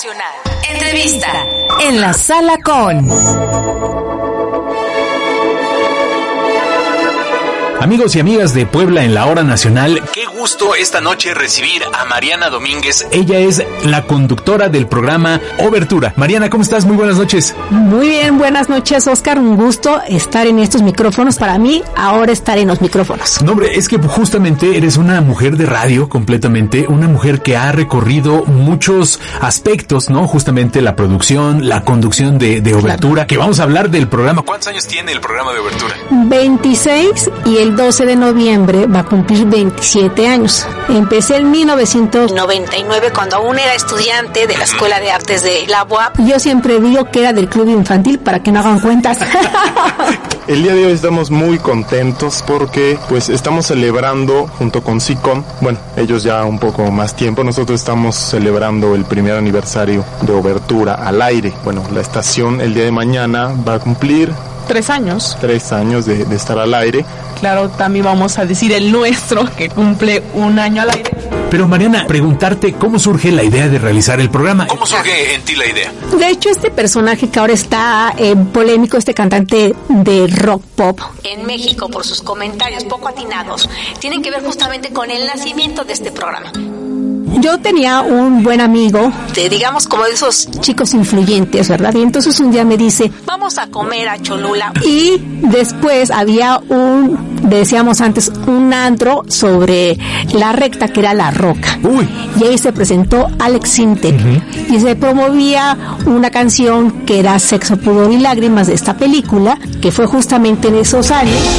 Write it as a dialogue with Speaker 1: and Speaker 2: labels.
Speaker 1: Nacional. Entrevista en la sala con...
Speaker 2: Amigos y amigas de Puebla en la Hora Nacional, qué gusto esta noche recibir a Mariana Domínguez. Ella es la conductora del programa Obertura. Mariana, ¿cómo estás? Muy buenas noches.
Speaker 3: Muy bien, buenas noches, Oscar. Un gusto estar en estos micrófonos. Para mí, ahora estar en los micrófonos.
Speaker 2: No, hombre, es que justamente eres una mujer de radio completamente, una mujer que ha recorrido muchos aspectos, ¿no? Justamente la producción, la conducción de Obertura, claro. Que vamos a hablar del programa. ¿Cuántos años tiene el programa de Obertura?
Speaker 3: 26 y el 12 de noviembre va a cumplir 27 años. Empecé en 1999 cuando aún era estudiante de la Escuela de Artes de la UAP. Yo siempre digo que era del club infantil para que no hagan cuentas.
Speaker 4: El día de hoy estamos muy contentos porque pues estamos celebrando junto con SICOM, bueno, ellos ya un poco más tiempo, nosotros estamos celebrando el primer aniversario de Obertura al aire. Bueno, la estación el día de mañana va a cumplir
Speaker 5: 3 años.
Speaker 4: 3 años de estar al aire.
Speaker 5: Claro, también vamos a decir el nuestro, que cumple 1 año al aire.
Speaker 2: Pero Mariana, preguntarte cómo surge la idea de realizar el programa. ¿Cómo surge en ti la idea?
Speaker 3: De hecho, este personaje que ahora está polémico, este cantante de rock pop en México por sus comentarios poco atinados, tienen que ver justamente con el nacimiento de este programa. Yo tenía un buen amigo, digamos como de esos chicos influyentes, ¿verdad? Y entonces un día me dice, vamos a comer a Cholula. Y después había decíamos antes, un antro sobre la recta que era La Roca.
Speaker 2: Uy.
Speaker 3: Y ahí se presentó Alex Sintek. Y se promovía una canción que era Sexo, Pudor y Lágrimas de esta película, que fue justamente en esos años.